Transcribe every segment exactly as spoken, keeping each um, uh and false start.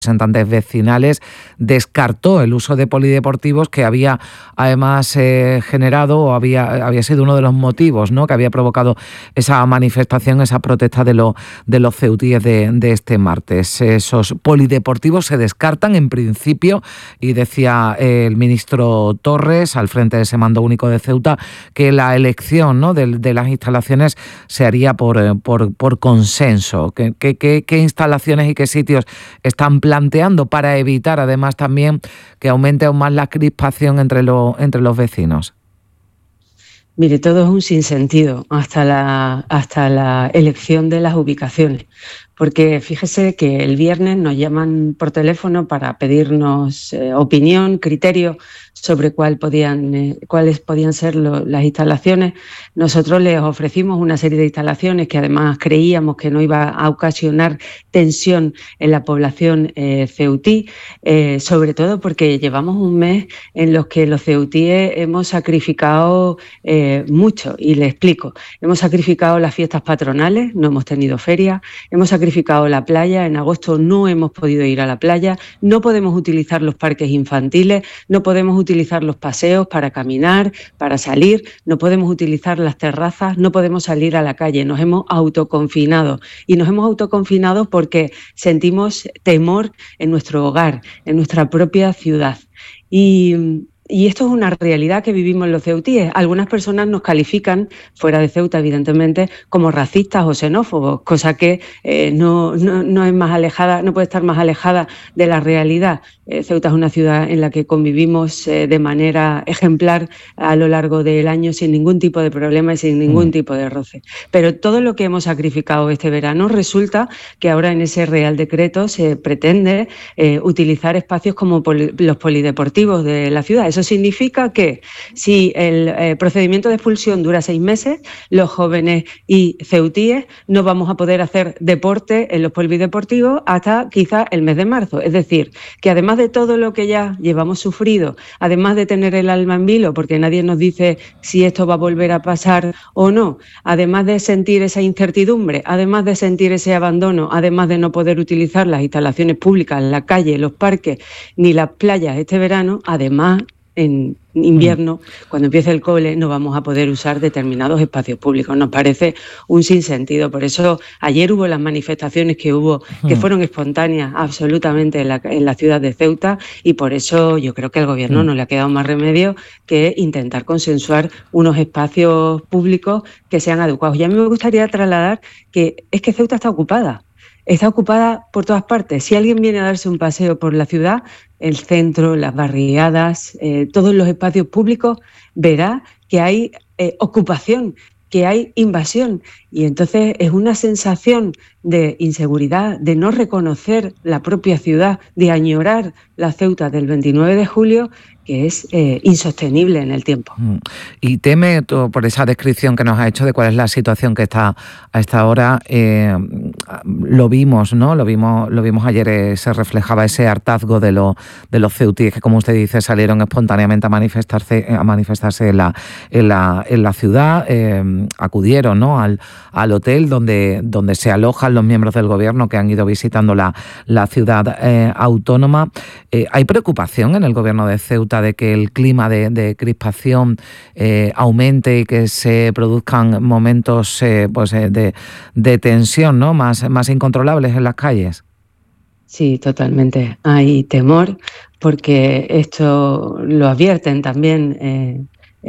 representantes vecinales, descartó el uso de polideportivos que había además eh, generado o había, había sido uno de los motivos, ¿no?, que había provocado esa manifestación, esa protesta de, lo, de los ceutíes de, de este martes. Esos polideportivos se descartan en principio y decía eh, el ministro Torres al frente de ese mando único de Ceuta que la elección, ¿no?, de, de las instalaciones se haría por, por, por consenso. ¿Qué, qué, qué, qué instalaciones y qué sitios están planteando para evitar además también que aumente aún más la crispación entre, lo, entre los vecinos? Mire, todo es un sinsentido hasta la, hasta la elección de las ubicaciones, porque fíjese que el viernes nos llaman por teléfono para pedirnos eh, opinión, criterio sobre cuál podían, eh, cuáles podían ser lo, las instalaciones. Nosotros les ofrecimos una serie de instalaciones que además creíamos que no iba a ocasionar tensión en la población eh, ceutí, eh, sobre todo porque llevamos un mes en los que los ceutíes hemos sacrificado eh, mucho, y le explico. Hemos sacrificado las fiestas patronales, no hemos tenido feria, hemos sacrificado la playa, en agosto no hemos podido ir a la playa, no podemos utilizar los parques infantiles, no podemos utilizar los paseos para caminar, para salir, no podemos utilizar las terrazas, no podemos salir a la calle, nos hemos autoconfinado y nos hemos autoconfinado porque sentimos temor en nuestro hogar, en nuestra propia ciudad. Y Y esto es una realidad que vivimos los ceutíes. Algunas personas nos califican, fuera de Ceuta evidentemente, como racistas o xenófobos, cosa que eh, no, no, no es más alejada, no puede estar más alejada de la realidad. Eh, Ceuta es una ciudad en la que convivimos eh, de manera ejemplar a lo largo del año sin ningún tipo de problema y sin ningún mm. tipo de roce. Pero todo lo que hemos sacrificado este verano, resulta que ahora en ese Real Decreto se pretende eh, utilizar espacios como poli- los polideportivos de la ciudad. Eso significa que si el eh, procedimiento de expulsión dura seis meses, los jóvenes y ceutíes no vamos a poder hacer deporte en los polideportivos hasta quizá el mes de marzo. Es decir, que además de todo lo que ya llevamos sufrido, además de tener el alma en vilo, porque nadie nos dice si esto va a volver a pasar o no, además de sentir esa incertidumbre, además de sentir ese abandono, además de no poder utilizar las instalaciones públicas, la calle, los parques ni las playas este verano, además en invierno, cuando empiece el cole, no vamos a poder usar determinados espacios públicos. Nos parece un sinsentido. Por eso ayer hubo las manifestaciones que hubo, que fueron espontáneas absolutamente en la, en la ciudad de Ceuta, y por eso yo creo que al gobierno no le ha quedado más remedio que intentar consensuar unos espacios públicos que sean adecuados. Y a mí me gustaría trasladar que es que Ceuta está ocupada. Está ocupada por todas partes. Si alguien viene a darse un paseo por la ciudad, el centro, las barriadas, eh, todos los espacios públicos, verá que hay eh, ocupación, que hay invasión. Y entonces es una sensación de inseguridad, de no reconocer la propia ciudad, de añorar la Ceuta del veintinueve de julio, que es eh, insostenible en el tiempo. Y teme, tú, por esa descripción que nos ha hecho de cuál es la situación que está a esta hora, eh, lo vimos, ¿no? Lo vimos, lo vimos ayer, eh, se reflejaba ese hartazgo de, lo, de los ceutíes que, como usted dice, salieron espontáneamente a manifestarse, a manifestarse en la, en la, en la ciudad, eh, acudieron, ¿no?, al, al hotel donde, donde se alojan los miembros del gobierno que han ido visitando la, la ciudad eh, autónoma. Eh, ¿Hay preocupación en el gobierno de Ceuta de que el clima de, de crispación eh, aumente y que se produzcan momentos eh, pues, eh, de, de tensión, ¿no?, más, más incontrolables en las calles? Sí, totalmente. Hay temor porque esto lo advierten también eh,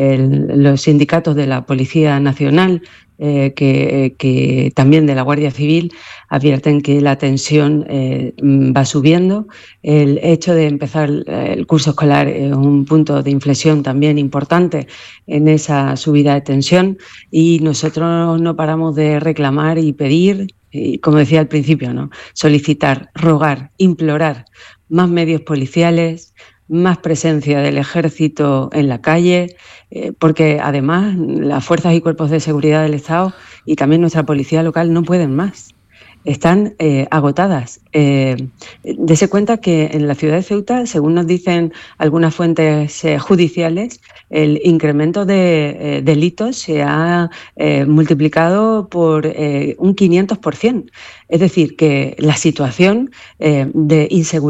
el, los sindicatos de la Policía Nacional, eh, que, que también de la Guardia Civil, advierten que la tensión eh, va subiendo. El hecho de empezar el curso escolar es un punto de inflexión también importante en esa subida de tensión, y nosotros no paramos de reclamar y pedir, y como decía al principio, ¿no?, solicitar, rogar, implorar más medios policiales, más presencia del ejército en la calle, eh, porque además las fuerzas y cuerpos de seguridad del Estado y también nuestra policía local no pueden más. están eh, agotadas. Eh, dese cuenta que en la ciudad de Ceuta, según nos dicen algunas fuentes eh, judiciales, el incremento de eh, delitos se ha eh, multiplicado por eh, un quinientos por ciento. Es decir, que la situación eh, de inseguridad